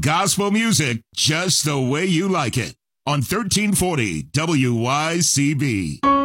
gospel music just the way you like it on 1340 WYCB.